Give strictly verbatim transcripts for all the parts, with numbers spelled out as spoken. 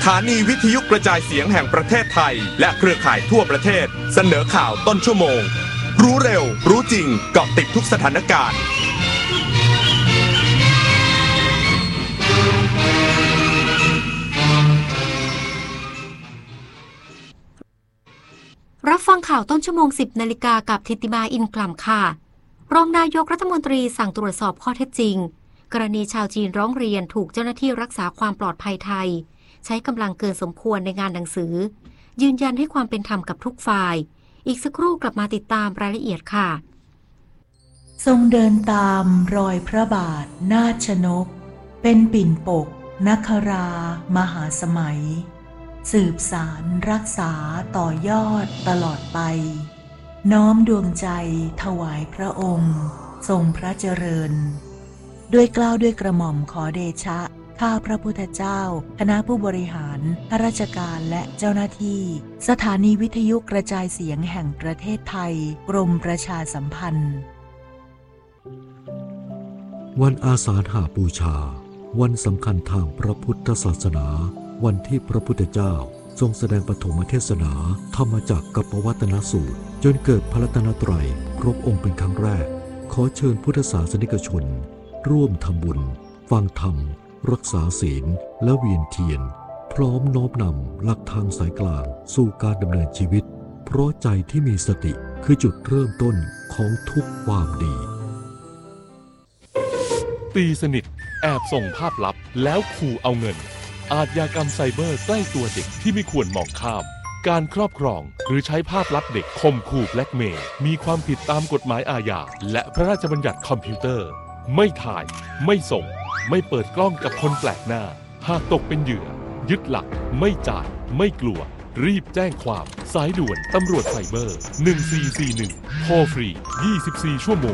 ถานีวิทยุกระจายเสียงแห่งประเทศไทยและเครือข่ายทั่วประเทศเสนอข่าวต้นชั่วโมงรู้เร็วรู้จริงเกาะติดทุกสถานการณ์รับฟังข่าวต้นชั่วโมง สิบนาฬิกากับธิติมาอินกล่ำค่ะรองนายกรัฐมนตรีสั่งตรวจสอบข้อเท็จจริงกรณีชาวจีนร้องเรียนถูกเจ้าหน้าที่รักษาความปลอดภัยไทยใช้กำลังเกินสมควรในงานหนังสือยืนยันให้ความเป็นธรรมกับทุกฝ่ายอีกสักครู่กลับมาติดตามรายละเอียดค่ะทรงเดินตามรอยพระบาทนาถชนกเป็นปิ่นปกนครามหาสมัยสืบสารรักษาต่อยอดตลอดไปน้อมดวงใจถวายพระองค์ทรงพระเจริญด้วยเกล้าด้วยกระหม่อมขอเดชะข้าพระพุทธเจ้าคณะผู้บริหารข้าราชการและเจ้าหน้าที่สถานีวิทยุกระจายเสียงแห่งประเทศไทยกรมประชาสัมพันธ์วันอาสาฬหบูชาวันสำคัญทางพระพุทธศาสนาวันที่พระพุทธเจ้าทรงแสดงปฐมเทศนาธรรมจักรกับปวัตนสูตรจนเกิดพระรัตนตรัยครบองค์เป็นครั้งแรกขอเชิญพุทธศาสนิกชนร่วมทำบุญฟังธรรมรักษาศีลและเวียนเทียนพร้อมน้อมนำหลักทางสายกลางสู่การดำเนินชีวิตเพราะใจที่มีสติคือจุดเริ่มต้นของทุกความดีตีสนิทแอบส่งภาพลับแล้วขู่เอาเงินอาชญากรรมไซเบอร์ใกล้ตัวเด็กที่ไม่ควรมองข้ามการครอบครองหรือใช้ภาพลับเด็กข่มขู่แบล็กเมย์มีความผิดตามกฎหมายอาญาและพระราชบัญญัติคอมพิวเตอร์ไม่ถ่ายไม่ส่งไม่เปิดกล้องกับคนแปลกหน้าหากตกเป็นเหยื่อยึดหลักไม่จ่ายไม่กลัวรีบแจ้งความสายด่วนตำรวจไซเบอร์หนึ่งสี่สี่หนึ่งโทรฟรียี่สิบสี่ชั่วโมง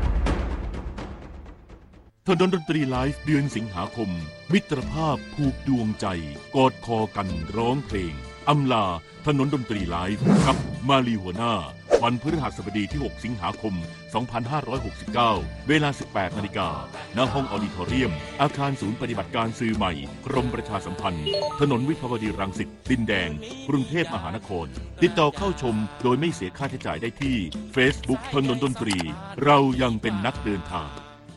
ถนนดนตรีไลฟ์เดือนสิงหาคมมิตรภาพผูกดวงใจกอดคอกันร้องเพลงอำลาถนนดนตรีไลฟ์กับมาลีหัวหน้าวันพฤหัสบดีที่หกสิงหาคมสองพันห้าร้อยหกสิบเก้าเวลา สิบแปดนาฬิกา ณ ห้องออดิทอเรียมอาคารศูนย์ปฏิบัติการสื่อใหม่กรมประชาสัมพันธ์ถนนวิภาวดีรังสิตดินแดงกรุงเทพมหานครติดต่อเข้าชมโดยไม่เสียค่าใช้จ่ายได้ที่ Facebook ถนนดนตรีเรายังเป็นนักเดินทาง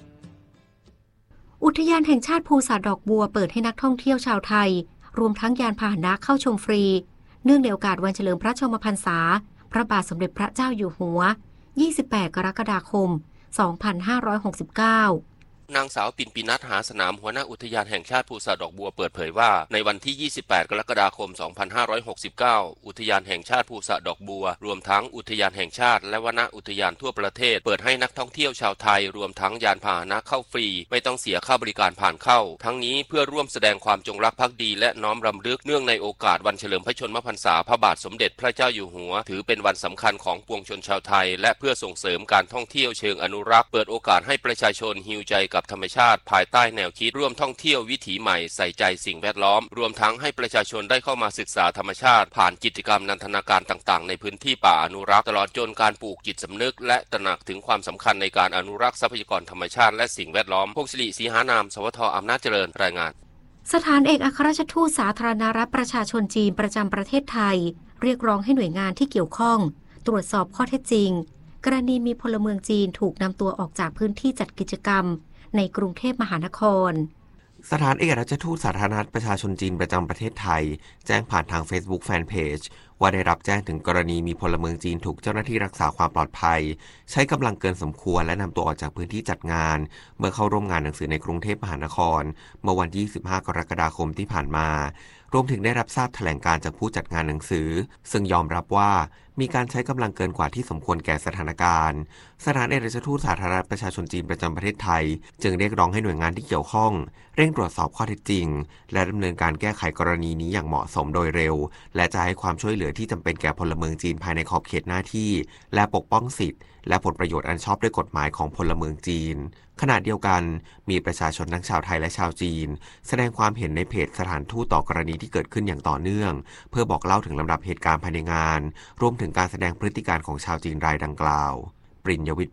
อุทยานแห่งชาติภูสาดอกบัวเปิดให้นักท่องเที่ยวชาวไทยรวมทั้งยานพาหนะเข้าชมฟรีเนื่องในโอกาสวันเฉลิมพระชนมพรรษาพระบาทสมเด็จพระเจ้าอยู่หัวยี่สิบแปดกรกฎาคมสองพันห้าร้อยหกสิบเก้านางสาวปิ่นปินัทหาสนามหัวหน้าอุทยานแห่งชาติภูสาดอกบัวเปิดเผยว่าในวันที่ยี่สิบแปดกรกฎาคมสองพันห้าร้อยหกสิบเก้าอุทยานแห่งชาติภูสาดอกบัวรวมทั้งอุทยานแห่งชาติและวนอุทยานทั่วประเทศเปิดให้นักท่องเที่ยวชาวไทยรวมทั้งยานพาหนะเข้าฟรีไม่ต้องเสียค่าบริการผ่านเข้าทั้งนี้เพื่อร่วมแสดงความจงรักภักดีและน้อมรำลึกเนื่องในโอกาสวันเฉลิมพระชนมพรรษาพระบาทสมเด็จพระเจ้าอยู่หัวถือเป็นวันสำคัญของปวงชนชาวไทยและเพื่อส่งเสริมการท่องเที่ยวเชิงอนุรักษ์เปิดโอกาสให้ประชาชนฮีลใจกับธรรมชาติภายใต้แนวคิดร่วมท่องเที่ยววิถีใหม่ใส่ใจสิ่งแวดล้อมรวมทั้งให้ประชาชนได้เข้ามาศึกษาธรรมชาติผ่านกิจกรรมนันทนาการต่างๆในพื้นที่ป่าอนุรักษ์ตลอดจนการปลูกจิตสำนึกและตระหนักถึงความสำคัญในการอนุรักษ์ทรัพยากรธรรมชาติและสิ่งแวดล้อมพงศิริศรีหานามสวทอำนาจเจริญรายงานสถานเอกอัครราชทูตสาธารณรัฐประชาชนจีนประจำประเทศไทยเรียกร้องให้หน่วยงานที่เกี่ยวข้องตรวจสอบข้อเท็จจริงกรณีมีพลเมืองจีนถูกนำตัวออกจากพื้นที่จัดกิจกรรมในกรุงเทพมหานครสถานเอกอัครราชทูตสาธารณรัฐประชาชนจีนประจำประเทศไทยแจ้งผ่านทาง Facebook Fanpage ว่าได้รับแจ้งถึงกรณีมีพลเมืองจีนถูกเจ้าหน้าที่รักษาความปลอดภัยใช้กำลังเกินสมควรและนำตัวออกจากพื้นที่จัดงานเมื่อเข้าร่วมงานหนังสือในกรุงเทพมหานครเมื่อวันที่ยี่สิบห้ากรกฎาคมที่ผ่านมารวมถึงได้รับทราบแถลงการจากผู้จัดงานหนังสือซึ่งยอมรับว่ามีการใช้กำลังเกินกว่าที่สมควรแก่สถานการณ์สถานเอกอัครราชทูตสาธารณรัฐประชาชนจีนประจำประเทศไทยจึงเรียกร้องให้หน่วยงานที่เกี่ยวข้องเร่งตรวจสอบข้อเท็จจริงและดำเนินการแก้ไขกรณีนี้อย่างเหมาะสมโดยเร็วและจะให้ความช่วยเหลือที่จำเป็นแก่พลเมืองจีนภายในขอบเขตหน้าที่และปกป้องสิทธิและผลประโยชน์อันชอบด้วยกฎหมายของพลเมืองจีนขณะเดียวกันมีประชาชนทั้งชาวไทยและชาวจีนแสดงความเห็นในเพจสถานทูตต่อกรณีที่เกิดขึ้นอย่างต่อเนื่องเพื่อบอกเล่าถึงลำดับเหตุการณ์ภายในงานรวมถึงการแสดงพฤติการของชาวจีนรายดังกล่าวปริญญวิทย์